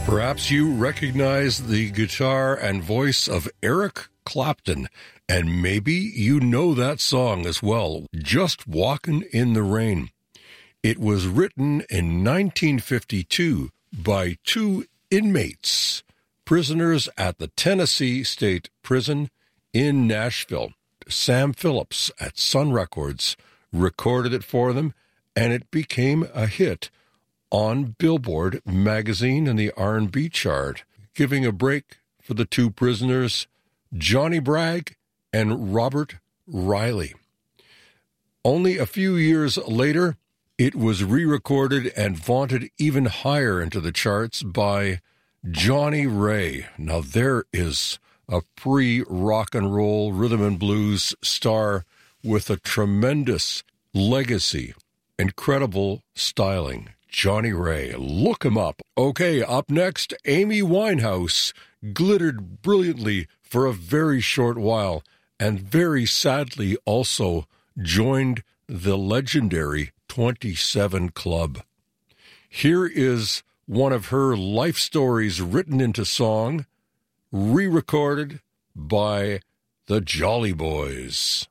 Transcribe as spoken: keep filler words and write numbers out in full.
Perhaps you recognize the guitar and voice of Eric Clapton, and maybe you know that song as well, Just Walkin' in the Rain. It was written in nineteen fifty-two by two inmates, prisoners at the Tennessee State Prison in Nashville. Sam Phillips at Sun Records recorded it for them, and it became a hit on Billboard magazine and the R and B chart, giving a break for the two prisoners, Johnny Bragg and Robert Riley. Only a few years later, it was re-recorded and vaunted even higher into the charts by Johnny Ray. Now there is a pre-rock and roll rhythm and blues star with a tremendous legacy, incredible styling. Johnny Ray, look him up. Okay, up next, Amy Winehouse glittered brilliantly for a very short while and very sadly also joined the legendary twenty-seven Club. Here is one of her life stories written into song, re-recorded by the Jolly Boys.